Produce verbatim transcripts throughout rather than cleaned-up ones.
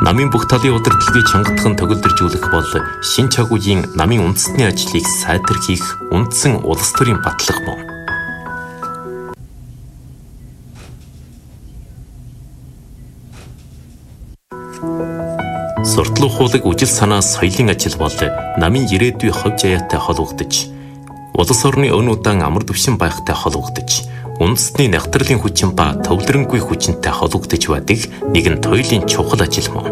Намын бүх талын удирдлагыг чангатхан төгөлдржүүлэх бол шин чагуугийн намын үндэсний ажлыг сайтархийх үндсэн улс төрийн батлага мөн. Суртал ухуулаг үжил санаа соёлын ажил бол намын ирээдүйн ховж аяатай холбогдож, улс орны өн удаан амар түвшин байхтай холбогдож, үндэсний нягтралын хүчин ба төвлөрөнгүй хүчинтэй холбогдож байдаг нэгэн туйлын чухал ажил мөн.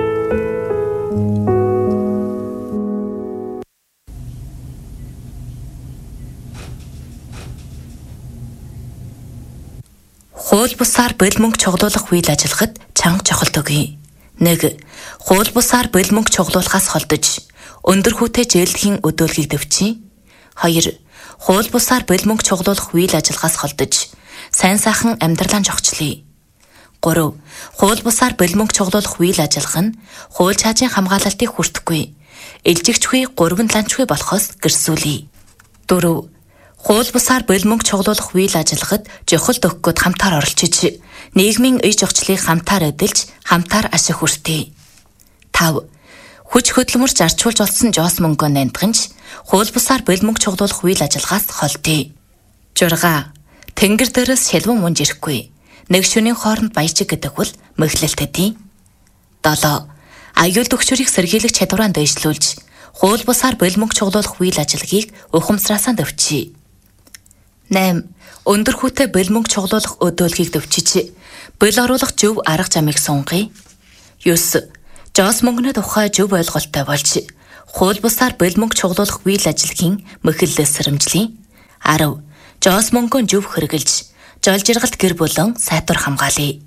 Хууль бусаар бэл мөнгө чоглуулах үйл ажиллагад чанга чухал төгье. нэг. Хууль бусаар бэл мөнгө чоглуулахаас холдож өндөр хүүтэй зээлдэхийн өдөөлгийг дэвчий. хоёр. Хууль бусаар бэл мөнгө чоглуулах үйл ажиллагаас холдож сайн сайхан амьдралаа жогчлие. гурав. Хууль бусаар бэл мөнгө чоглуулах үйл ажиллагаа нь хууль чаажийн хамгаалалтыг хүртэхгүй, элжигчгүй гурван ланчгүй болохоос гэрсүүлье. дөрөв. Хууль бусаар бэл мөнгө чоглуулах үйл ажиллагад жохолт өгөхөд хамтаар оролцож, нийгмийн ие жогчлыг хамтаар эдэлж, хамтаар ашиг хүртээ. тав. Хүч хөдөлмөрч арчуулж олсон жоос мөнгөө нандганч, хууль бусаар бэл мөнгө чоглуулах үйл ажиллагаас холдъё. журга. Тэнгэр дээрээс шилвэн мунж ирэхгүй. Нэг шөнийн хооронд баяжиг гэдэг бол мэхлэлтэдий. долоо. Аюул төгчөрийг сэргийлэх чадвараа дэвшлүүлж, хууль бусаар бэл мөнгө чоглуулах үйл ажиллагийг ухамсараасаа дэвчий. найм. Өндөр хүүтэй бэл мөнгө чоглуулах өдөөлгийг дэвчиж, бэл оруулах зөв арга замыг сунгая. ёс. Жоос мөнгөний тухай зөв ойлголттой болж, хууль бусаар бэл мөнгө чоглуулах үйл ажиллагийн мэхэллээс сэрэмжлэе. арав. Жоос мөнгөө зөв хэрэгжилж, жол жиргалт гэр бүлэн сайтар хамгаалъя.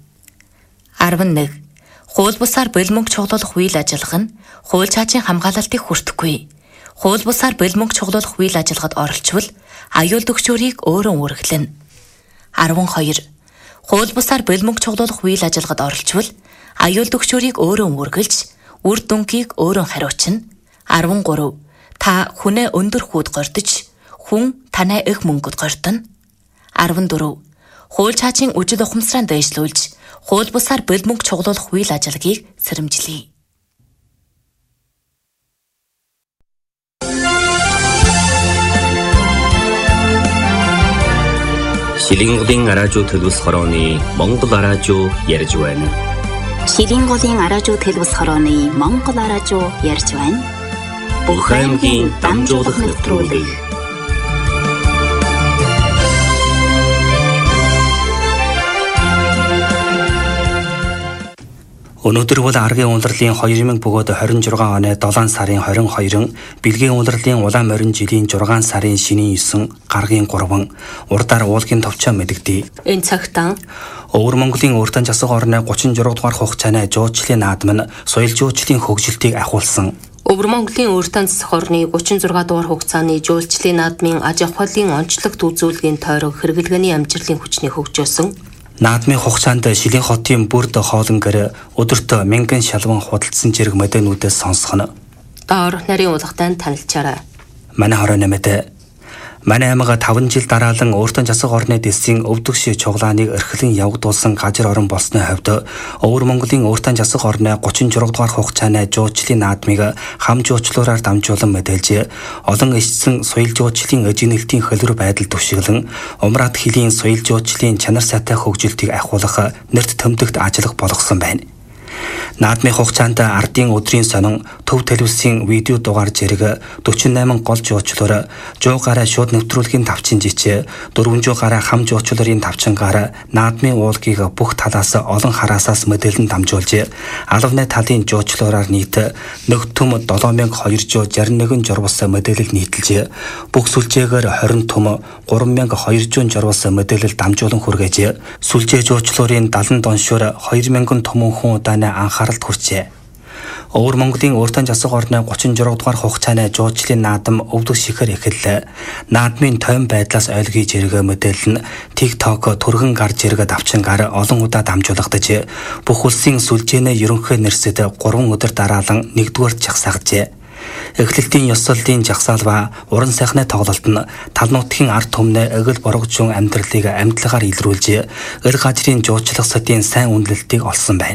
арван нэг. Хууль бусаар бэл мөнгө чоглуулах үйл ажиллагаа нь хууль чаажийн хамгаалалтыг хүртэхгүй, хууль бусаар бэл мөнгө чоглуулах үйл ажиллагад оролцвол аюул төгчөрийг өөрөө үргэлэн. арван хоёр. Хууль бусаар бэл мөнгө чоглуулах үйл ажиллагад оролцвол аюул төгчөрийг өөрөө үргэлж, үр дүнгийг өөрөө хариуцна. арван гурав. Та хүнээ өндөр хүүд гордож, хүн танай их мөнгөд гордоно. арван дөрөв. Хууль чаажийн үжил ухамсараа дэвшлүүлж, хууль бусаар бэл мөнгө чоглуулах үйл ажиллагийг сэрэмжлэе. Шилинголын араажуу төлөвс хорооны Монгол араажуу ярьж байна. Шилинголын араажуу төлөвс хорооны Монгол араажуу ярьж байна. Бүх аймгийн дамжуулах нэвтрүүлэг. Өнөөдөр бол аргийн улирлын хоёр мянга бөгөөд хорин жургаан оны долоон сарын хорин хоёрын, бэлгийн улирлын улаан морин жилийн зургаан сарын шинийн есөн, гаргийн гурван, урдаар уулгийн товчоо мэдэгдээ. Энэ цагтаа Өвөр Монголын уртан засаг орны гучин зураг дугаар хугацааны жуулчлалын наадам нь соёл жуулчлалын хөгжилтийг ахиулсан. Өвөр Монголын уртан засаг орны гучин зураг дугаар хугацааны жуулчлалын наадмын аж ахуйлын онцлогт үзүүлгийн тойрог хэрэглэгээний амжилтын хүчний хөгжөөсөн. Наадмын хугацаанд Шилэн хотын бүрд хоолн гэр өдөртөө мянган шалган худалдсан зэрэг модэнүүдээс сонсох нь. Доор нарийн уулгатай танилцаарай. Манай хорон нэмэт манай аймаг таван жил дараалан өөртөө засаг орны дэсийн өвдөгш чуглааныг эрхлэн явагдуулсан газар орон болсны хувьд Өвөр Монголын өөртөө засаг орны гучин зураг дугаар хугацааны жуулчлалын наадмыг хам жуулчлалаар дамжуулан мэдээлж, олон ичсэн соёл жуулчлалын эжинэлтийн хөлбөр байдал түвшиглэн, умраад хилийн соёл жуулчлалын чанар сайтай хөгжилтийг ахиулах нэрт томдогт ажиллах болгосон байна. Наадмын хугацаанд ардын өдрийн сонин төв телевизийн видео дугаар зэрэг дөрвөн восемь гол жуулчлалаар сто гараа шууд нэвтрүүлгийн тавчин жичээ, дөрвөн гараа хам жуулчлалын тавчингаар наадмын уулгийг бүх талаас олон хараасаас мэдээлэн дамжуулж, алавны талын жуулчлалаар нийт нэг төм долоон мянга хоёр жүз шарин нэгэн журвас мэдээлэл нийтэлж, бүх сүлжээгээр хорин төм гурван мянга хоёр жүз журвас мэдээлэл дамжуулан хүргээж, сүлжээ жуулчлалын далан доншоор хоёр мянган төмөн хүн удааны анхааралд хүрчээ. Өвөр Монголын уртан засаг орны гучин зураг дугаар хугацааны жуулчлалын наадам өвдөг шихээр эхэллээ. Наадмын тойм байдлаас ойлгож иргэ мэдээлэл нь TikTok түргэн гарч иргэд авчингаар олон удаа дамжуулагдаж, бүх улсын сүлжээний ерөнхий нэрсэд гурван өдөр дараалан нэгдүгээр жагсаагжээ. Эхлэлтийн ёслолын жагсаал ба уран сайхны тоглолт нь тал нутгийн ард түмнээ эгэл боргожун амьдралыг амьдлагаар илрүүлж, эр газрын жуулчлах сэтийн сайн үнэлэлтийг олсон байна.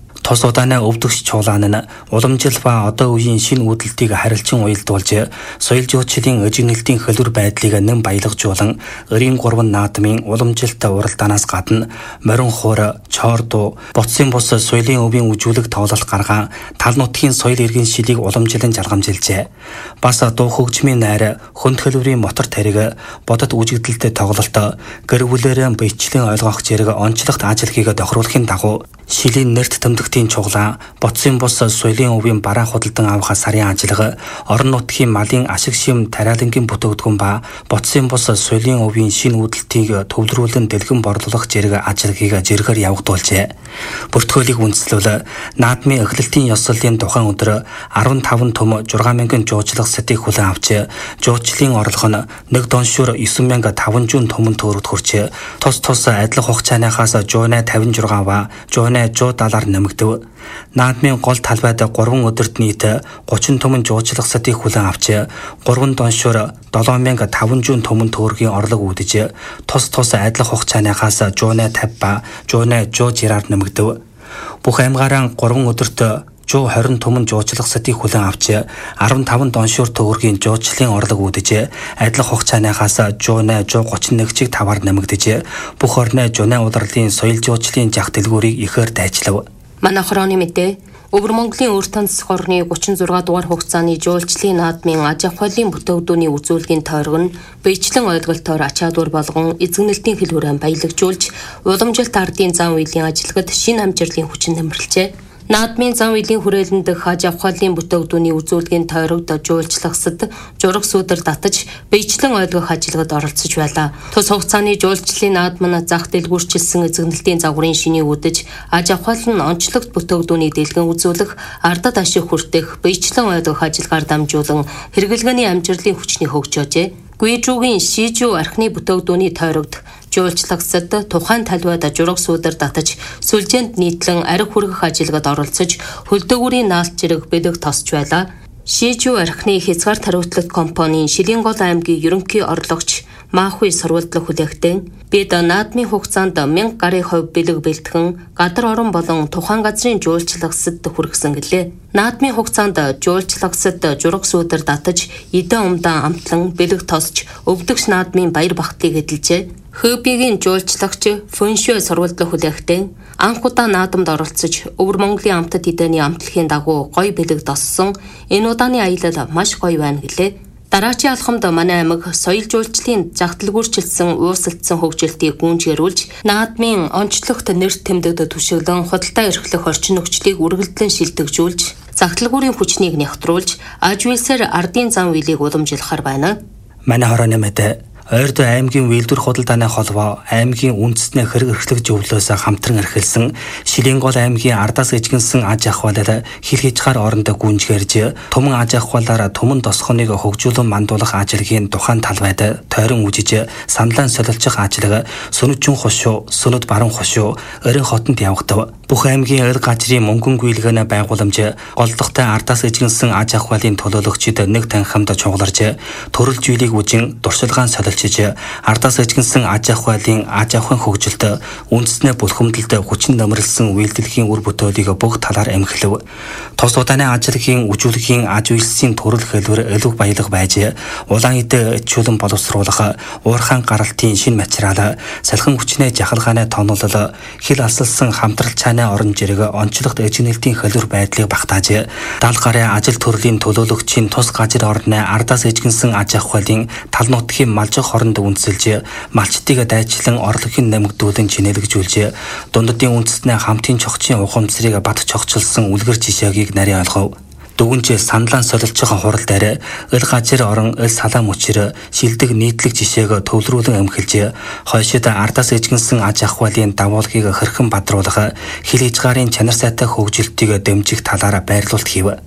Тус удааны өвдөгч чуулган нь уламжил ба одоо үеийн шинэ үүдэлтийг харилцан уялдуулж, соёл жуулчлалын эжигнэлтийн хөлбөр байдлыг нэн баялагжуулан, өрийн гурван наадмын уламжилтаа уралдаанаас гадна морин хуур, чордуу, буцсын бус соёлын өвийн үжүүлэг тоглолт гаргаан тал нутгийн соёл иргэн шилийг уламжилан жалгамжилжээ. Бас дуу хөгжмийн найр, хөнд хөлбөрийн мотор тариг, бодит үжигдэлтэй тоглолт, гэр бүлээрээ биечлэн ойлгох зэрэг онцлогт ажилхийг тохируулахын дагуу шилийн нэрт тэмдэгтийн чуглаа, буцсын бус соёлын өвийн бараа худалдан авах сарын ажиллага, орон нутгийн малын ашиг шим тариалангийн бүтээгдэхүүн ба буцсын бус соёлын өвийн шинэ үүдэлтийг төвлөрүүлэн дэлгэн борлуулах зэрэг ажиллагийг зэрэгээр явагдуулжээ. Бүртгүүлийг үндэслэл наадмын эхлэлтийн ёслолын тухайн өдөр арван таван том зургаан мянган жуучлах сэтийг хүлээн авч, жуучлалын орлого нь нэг доншуур девять мянга таванжуун томон төгрөгт хүрч, тус тус адил хугацааныхаас жуунаа тавин жургаан ба жуунаа жуу далаар нэмэгдэв. Наадмын гол талбайд гурван өдөрт нийт гучин томон жуучлах сэтийг хүлээн авч, гурван доншуур долоон мянга таванжуун томон төгрөгийн орлого үүдэж, тус тус адил хугацааныхаас жуунаа тавь ба жуунаа жуу жираар нэмэгдэв. Бүх аймгаараа гурван өдөрт жуу хорин томон жуучлах сэтийг хүлээн авч, арван таван доншуур төгрөгийн жуучлалын орлого үүдэж, адил хугацааныхаас жуунаа жуу гучин нэг чиг таваар нэмэгдэж, бүх орны жуунаа удирдлын соёл жуучлалын жах дэлгүүрийг ихээр дайчлав. Манай хорооны мэдээ Өвөр Монголын Өртөн засаг орны гучин зургаан дугаар хугацааны жуулчлалын наадмын аж ахуй холбооны бүтээгдэхүүний үзүүлгийн тойрог нь биечлэн ойлголтоор ачаадуур болгон эзэгнэлтийн хэлбэрээр баялагжуулж, уламжилт ардын зан үйлийн ажиллагад шинэ амжилтын хүчин нэмэрлэжээ. Наадмын зан үйлийн хүрээлэн дэх аж ахуй холбооны бүтээгдэхүүний үзүүлгийн тойрогт жуулчлагсад жураг сүудэр татаж биечлэн ойлгох ажиллагад оролцож байлаа. Тус хугацааны жуулчлалын наадам нь зах дэлгүүрчилсэн эзэгнэлтийн загварын шиний үдэж, аж ахуй нь онцлогт бүтээгдэхүүний дэлгэн үзүүлэх, ардад ашиг хүртэх, биечлэн ойлгох ажиллагаар дамжуулан хэрэглэгээний амжилтын хүчний хөгжөөжээ. Гүйжүүгийн шижүү архины бүтээгдэхүүний тойрогт жуулчлагсад тухайн талбайд жураг сүудэр татаж, сүлжээнд нийтлэн арх хүргэх ажиллагад оролцож, хөлдөөгүүрийн наалт зэрэг бэлэг тосч байлаа. Шижүү архины хязгаар тариутлах компанийн Шилэнгол аймгийн ерөнхий орлогч Маахуй сурвалдлах хүлээгтэн бид наадмын хугацаанд мянга гарын хувь бэлэг бэлтгэн гадар орон болон тухайн газрын жуулчлагсад хүргэсэн гэлээ. Наадмын хугацаанд жуулчлагсад жураг сүудэр татаж, эдэн умдаан амтлан бэлэг тосч, өвдөгч наадмын баяр багтлыг эдэлжээ. Хөөбигийн жуулчлагч Фөншөө сурвалдлах хүлээгтэн анх удаа наадамд оролцож, Өвөр Монголын амтд эдэний амтлагын дагуу гоё бэлэг тоссон. Энэ удааны аялал маш гоё байна гэлээ. Дараачийн алхамд манай аймаг соёл жуулчлалын зах дэлгүүрчилсэн уусалдсан хөгжилтийг гүнжгэрүүлж, наадмын онцлогт нэрт тэмдэгдэд түшиглэн худалдаа эрхлэх орчин нөхцөлийг үргэлжлэн шилдэгжүүлж, зах дэлгүүрийн хүчнийг нягтруулж, аж үйлсээр ардын зан үйлийг уламжлахаар байна. Манай хорооны мэдээ Ойрдоо аймгийн үйлдвэр худалдааны холбоо аймгийн үндэсний хэрэг эрхлэх зөвлөөс хамтран эрхэлсэн Шилэнгол аймгийн ардаас эжигнсэн аж ахуйлал хил хязгаар орондоо гүнжгэрж, туман аж ахуйлаар туман тосхоныг хөгжүүлэн мандуулах ажиллагийн тухайн талбайд тойрон үжиж, саналан солилцох ажиллага Сүнүчүн хошуу, Сүнүд баруун хошуу, Орин хотод явагдав. Бүх аймгийн эр газрын мөнгөн гүйлгээнэ байгууламж голдохтой ардаас эжигнсэн аж ахуйлын төлөөлөгчид нэг танхимд чугаларж, төрөл зүйлийг үжин дуршилгаан солилцож, ардаас эжигнсэн аж ахуйлын аж ахуйн хөгжилд үндэснээ бүлхэмдэлд хүчин нэмэрлсэн үйлдэлхийн үр бүтээлийг бүх талаар эмхлэв. Тус удааны ажиллагийн үжүүлэхийн аж үйлсийн төрөл хэлбэр элэг баялаг байж, улаан эдэ чөлөн боловсруулах, уурхаан гаралтын шинэ материал, салхин хүчнээ жахалгааны тонолол, хил алсалсан хамтрал цааны орон зэрэг онцлогт эжигнэлтийн хэлбэр байдлыг багтааж, даал гарын ажил төрлийн төлөөлөгчийн тус газар орны ардаас эжигнсэн аж ахуйлын тал нутгийн малжих хооронд үндэслэж, малчтыг дайчлан орлогын нэмэгдүүлэн чинэлэгжүүлж, дунддын үндэстний хамтын чогчийн ухамсарыг бат чогчилсан үлгэр жишээгийг нарийн ойлгов. Дүгнж саналан солилцох хурал дээр эл газар орон эл салаа мөчөр шилдэг нийтлэг жишээг төвлөрүүлэн эмхэлж, хойшид ардаас эжигнсэн аж ахуйлын давуулгыг хэрхэн бадруулах, хил хязгаарын чанар сайтай хөгжилтийг дэмжих талаар байрлуулалт хийв.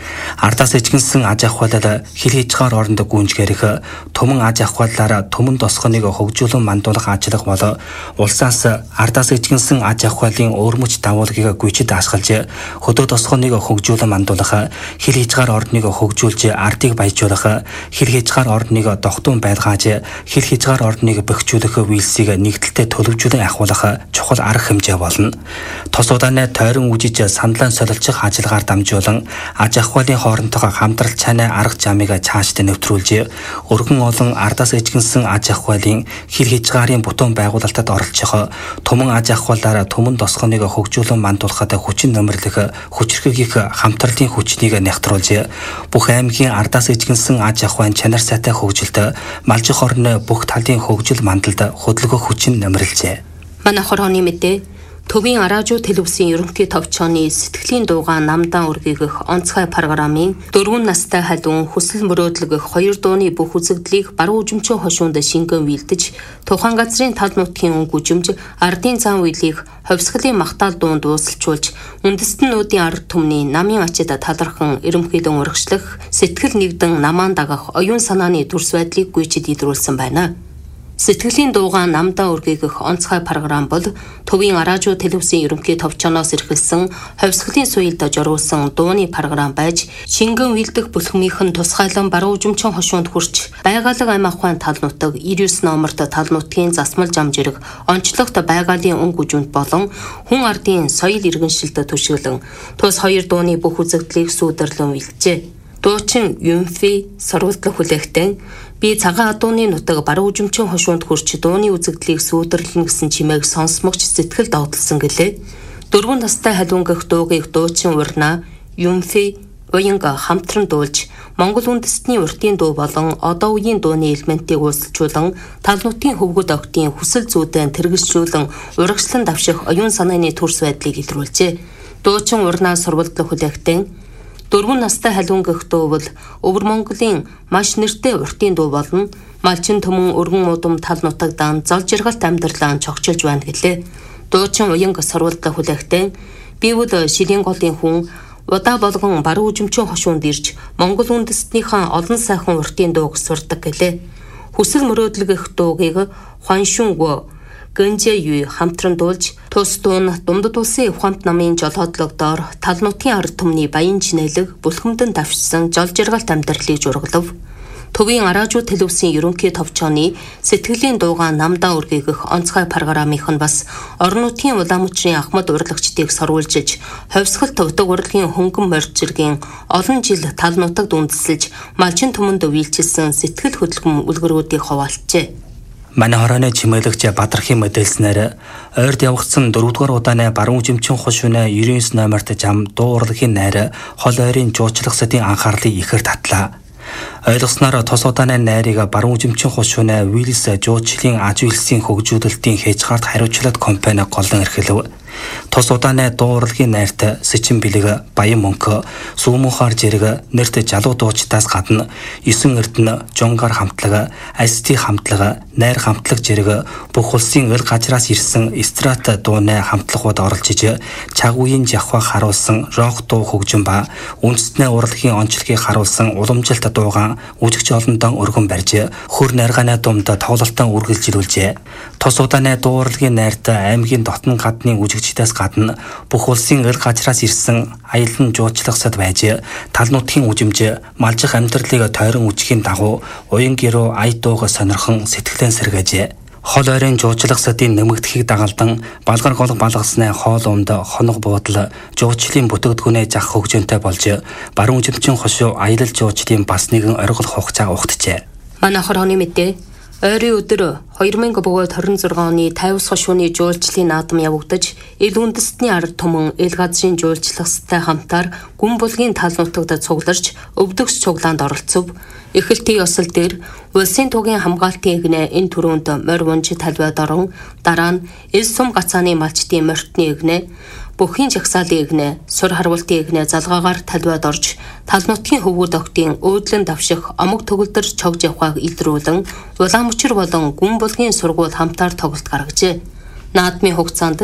Ардаас ижгэнсэн аж ахуйлал хил хийжгаар оронд гүнжгэрэх түмэн аж ахуйлаараа түмэн тосгоныг хөгжүүлэн мандуулах ажил бол улсаас ардаас ижгэнсэн аж ахуйлын өөрмөч давуулгыг гүйцэд ашиглаж хөдөө тосгоныг хөгжүүлэн мандуулах, хил хийжгаар орныг хөгжүүлж ардыг баяжуулах, хил хийжгаар орныг дохтун байлгааж хил хийжгаар орныг бөхжүүлэх үйлсийг нэгдэлтэй төлөвжүүлэн ахиулах чухал арга хэмжээ болно. Тос удааны тойрон үжиж сандлан солилцох ажиллагаар дамжуулан аж ахуйлын хоорондоо хамтрал чанаа арга замыг цаашд нэвтрүүлж өргөн олон ардаас ижгэнсэн аж ахуйлын хил хийжгаарын бүтэн байгуулалтад оролцох, түмэн аж ахуйлаараа түмэн тосгоныг хөгжүүлэн мандуулахад хүчин нөмрлөх хүчрхэг их хамтралын хүчнийг нягтруулж бүх аймгийн ардаас ижгэнсэн аж ахуйн чанар сайтай хөгжилд малжих орны бүх талын хөгжил мандалд хөдөлгөх хүчин нөмрлжээ. Манай хорооны мэдээ Төвийн Аражуу телевизийн ерөнхий товчооны сэтгэлийн дуугаа намдаан үргээгэх онцгой программын дөрвөн настай халуун хүсэл мөрөөдлөгөх хоёр дууны бүх үзэгдлийг баруун үжимчийн хошуунд шингэн вилдэж тухайн газрын тал нутгийн өнгө үжимж ардын зан үйлийг ховсголын магтаал дуунд дуусалжуулж үндэстнүүдийн ард түмний намын ачид талархан эрэмхийлэн урагшлах сэтгэл нэгдэн намаан дагах оюун санааны төрс байдлыг гүйцэд илрүүлсэн байна. Сэтгэлийн дуугаа намдаа үргээгэх онцгой програм бол Төвийн Аражуу телевизийн ерөнхий товчооноос эрхэлсэн ховсголын суйлд журуулсан дууны програм байж шингэн вилдэх бүлхмийнхэн тусгайлан баруун үжимчин хошуунд хүрч байгаалаг аймаг ухаан тал нутаг девять номерт тал нутгийн засмал зам жирэг онцлогт байгалийн өнгө үжимд болон хүн ардын соёл иргэншилд түшиглэн тус хоёр дууны бүх үзэгдлийг сүйдэрлэн вилжээ. Дуучин Юмфи сурвалдлах хүлээгтэн би цагаан адууны нутаг баруун үжимчин хошуунд хүрч дууны үзэгдлийг сүйдэрлэнэ гэсэн чимээг сонсмогч сэтгэл догтлсон гэлээ. Дөрвөн настай халуун гэх дуугийг дуучин урнаа Юмфи уянга хамтран дуулж Монгол үндэстний уртын дуу болон одоо үеийн дууны элементийг уулзчуулан тал нутгийн хөвгөд октын хүсэл зүйдэн тэргэлжлүүлэн урагшлан давших оюун санааны төрс байдлыг илрүүлжээ. Дуучин урнаа сурвалдлах хүлээгтэн дөрвөн настай халуун гэх дуу бол Өвөр Монголын маш нэртэй уртын дуу болно. Малчин төмөн өргөн удам тал нутагдан зол жаргалт амьдралаа чогчилж байна гэлээ. Дуучин уянга сурвалдлах хүлээгтэн би бол шилийн голын хүн удаа болгон баруун үжимчин хошуунд ирж Монгол үндэстнийхэн олон сайхан уртын дууг сурдаг гэлээ. Хүсэл мөрөөдлөх дуугийг Хуаншунг Гэнжэюй хамтран дуулж тус дуун Думдад улсын ухаамт намын жолоодлогдоор тал нутгийн ард түмний баян чинэлэг бүлхэмдэн давшсан жол жаргалт амьдралыг жургалав. Төвийн Аражуу телевизийн ерөнхий товчооны сэтгэлийн дуугаа намдаа үргээгэх онцгой программынх нь бас орон нутгийн улаан мөчрийн ахмад урлагчдыг соруулжиж ховсгол төвдөг урлагийн хөнгөн морь зэргийн олон жил тал нутагт үндэслэж малчин түмэнд үйлчилсэн сэтгэл хөдлөм үлгэрүүдийг хуваалцжээ. Манай хорооны чимээлэгч Бадрахын мэдээлснээр ойрд явагдсан дөрөвдүгээр удааны баруун үжимчин хошууны девять номерт зам дуу урлагийн найр хол ойрын жуучлах сэдийн анхаарлыг ихээр татлаа. Ойлгосноор тос удааны найрыг баруун үжимчин хошууны Виллис жуучлалын аж үйлсийн хөгжүүлэлтийн хязгаарт хариуцлаад компани голлон эрхлэв. Тос удааны дуу урлагийн найрт Сэчин бэлэг, Баян мөнхө, Сүүмөнхаар зэрэг нэрт жалуу дуучдаас гадна Есөн эрдэнэ, Жонгар хамтлаг, Asti хамтлаг, Найр хамтлаг зэрэг бүх улсын эл газраас ирсэн эстрат дууны хамтлагууд оролж иж цаг үеийн жавхаа харуулсан рок дуу хөгжим ба үндэстний урлагийн онцлогийг харуулсан уламжилт дуугаан үжигч олондон өргөн барьж хөр найргааны думд тоглолтон үргэлжилүүлжээ. Тос удааны дуу урлагийн найрт аймгийн дотн гадны үжигчдээс гадна бүх улсын эл газраас ирсэн аялан жуулчлагсад байж тал нутгийн үжимж малжих амьдралыг тойрон үжихийн дагуу уян гэрөө ая дууга сонирхон сэтгэлэн сэргээжээ. Хол ойрын жуулчлах садын нэмэгдэхийг дагалдан балгар голг балгасны хоол унд хоног буудал жуулчлалын бүтээгдэхүүнээ зах хөгжөөнтэй болж баруун үжимчин хошуу аялал жуулчлалын бас нэгэн оргил хугацаа ухтжээ. Манай хорооны мэдээ ойрын өдөр two thousand twenty-six оны тайвс хошууны жуулчлалын наадам явагдаж эл үндэстний ард түмэн эл газрын жуулчлагстай хамтаар гүн булгийн тал нутагт цугларч өвдөгс цуглаанд оролцов. Эхэлтийн ёсол дээр улсын тугийн хамгаалтын эгнээ энэ төрөнд морь унж талбайд орон дараа нь эл сум гацааны малчдын морьтны эгнээ бүхийн жагсаалын эгнээ сур харвалтын эгнээ залгаагаар талбайд орж тал нутгийн хөвгүүд октын өөдлөн давших омог төгөлдөр чогж явхааг илрүүлэн улаан мөчр болон гүн булгийн сургууль хамтаар тоглолт гаргажээ. Наадмын хугацаанд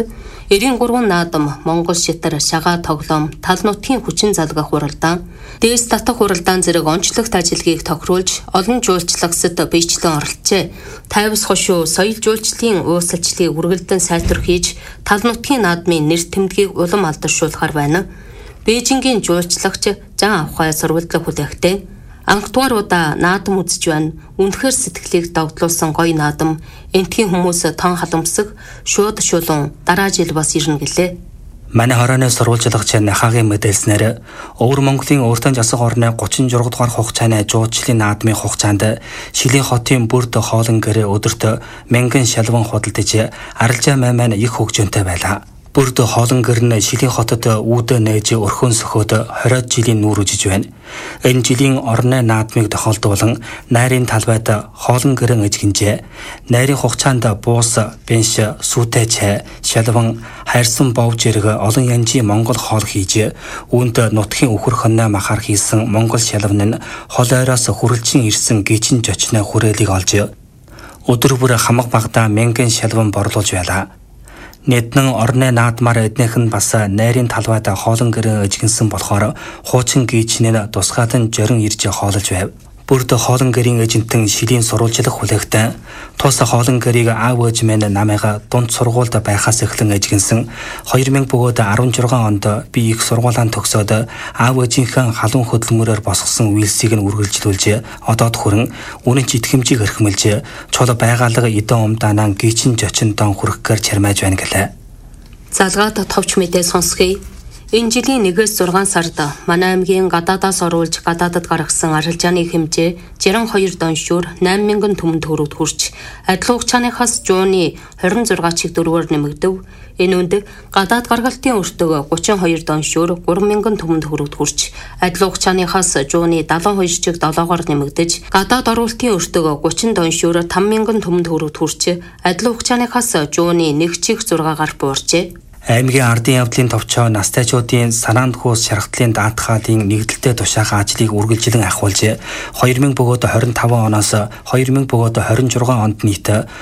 Эрийн гурван наадам Монгол шитар шагаа тоглоом тал нутгийн хүчин залгах хуралдаан дээс татах хуралдаан зэрэг онцлогт ажилгийг тохируулж олон жуулчлагсад биечлэн оролцжээ. Тайвас хошуу соёл жуулчлалын уусалчлалыг үргэлдэн сайтар хийж тал нутгийн наадмын нэр тэмдгийг улам алдаршуулахар байна. Бээжингийн жуулчлагч Жан Авхай сурвалдлага хүлээхдээ анхдугаар удаа наадам үзэж байна. Үнэхээр сэтгэлийг догтлуулсан гоё наадам. Энтхийн хүмүүс тон халамсаг, шууд шулуун дараа жил бас ирнэ гэлээ. Манай хорооны сурвалжлагч Нахагийн мэдээлснээр Өвөр Монголын Өөртөө засаг орны гучин зураг дугаар хугацааны жуулчлалын наадмын хугацаанд Шилийн хотын бүрд хоолн гэрээ өдөрт мянган шалван худалдаж арилжаа маймаа их хөгжөөнтэй байлаа. Бүрд хоолн гэр нь Шилийн хотод үүдэ нээж өрхөн сөхөд хориод жилийн нүүр үжиж байна. Энэ жилийн орны наадмыг тохиолдуулан найрын талбайд хоолн гэрэн эжгэнжээ. Найрын хугацаанд буус, бенш, сүтэй чай, шалван, хайрсан бов зэрэг олон янжийн монгол хоол хийж, үүнд нутгийн үхэр хоноо махаар хийсэн монгол шалван нь хол ойроос хүрэлжин ирсэн гичин жочны хүрээлийг олж өдөр бүр хамаг багада мянган шалван борлуулж байлаа. Нэднэн орны наадмаар эднийх нь бас найрын талбайд хоолн гэрээ эжгэнсэн болохоор хуучин гийчнээ тусгаад нь жорин ирж хоолж байв. Бүрд хоолн гэрийн эжэнтэн Шилийн сурвалжлах хүлээхдээ тус хоолн гэрийг аав ээж минь намайга дунд сургуульд байхаас эхлэн эжгэнсэн хоёр мянга бөгөөд арван зургаан онд би их сургуулаа төгсөөд аав ээжийнхээ халуун хөдөлмөрөөр босгосон үйлсийг нь үргэлжлүүлж одоод хүрэн үнэн ч итгэмжийг эрхмэлж чул байгаалга эдэн умдаанаа гичин жочин дон хүрэхгээр чармааж байна гэлээ. Залгаад товч мэдээ сонсхий. Энэ жилийн нэгээс зургаан сард манай аймгийн гадаадаас оруулж гадаадад гаргасан арилжааны хэмжээ жирэн хоёр доншуур найман мянган түмэн төгрөгт хүрч адил хугацааныхаас жууны хорин зургаан чиг дөрвөөр нэмэгдэв. Энэ үнд гадаад гаргалтын өртөг гучин хоёр доншуур гурван мянган түмэн төгрөгт хүрч адил хугацааныхаас жууны дадлан хоёр чиг долоогоор нэмэгдэж гадаад оруулалтын өртөг гучин доншуур таван мянган түмэн төгрөгт хүрч адил хугацааныхаас жууны нэг чиг зургаагаар буурчээ. Аймгийн ардын явдлын товчоо настайчуудын санаанд хөөс шархтлын даатгаалын нэгдэлтэй тушаах ажлыг үргэлжлэн ахиулж хоёр мянга бөгөөд хорин таван оноос хоёр мянга бөгөөд хорин зургаан онд нийт